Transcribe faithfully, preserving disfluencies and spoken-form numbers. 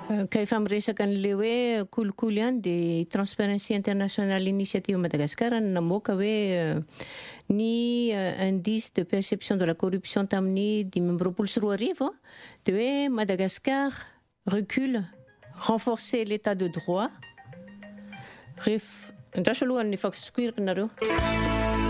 Ka efa miresaka an'le hoe kolikoly ihany dia Transparency International Initiative Madagascar no namoaka hoe ny indice de perception de la corruption tamin'ny dimy amby roapolo sy roa arivo dia hoe Madagascar recule, renforcer l'état de droit. Ref... Andraso aloha ny efa sokoirina nareo.